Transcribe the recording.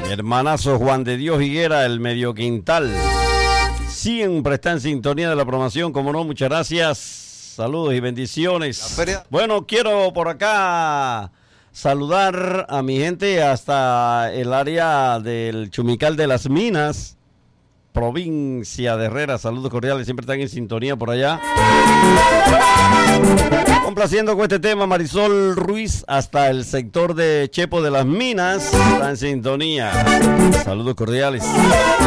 hermanazo Juan de Dios Higuera, el Medio Quintal. Siempre está en sintonía de la programación, como no, muchas gracias. Saludos y bendiciones. Bueno, quiero por acá saludar a mi gente hasta el área del Chumical de las Minas, provincia de Herrera. Saludos cordiales, siempre están en sintonía por allá. Complaciendo con este tema, Marisol Ruiz hasta el sector de Chepo de las Minas, está en sintonía. Saludos cordiales.